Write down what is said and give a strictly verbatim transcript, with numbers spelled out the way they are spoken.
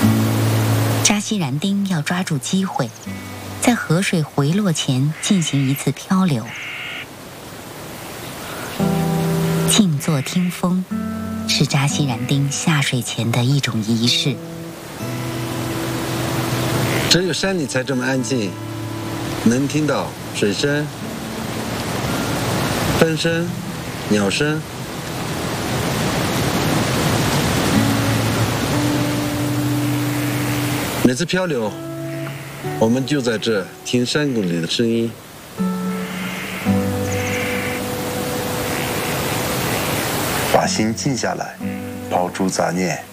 扎西然丁要抓住机会，在河水回落前进行一次漂流。静坐听风，是扎西然丁下水前的一种仪式。 只有山里才这么安静，能听到水声、风声、鸟声。每次漂流，我们就在这听山谷里的声音。 把心静下来，抛出杂念，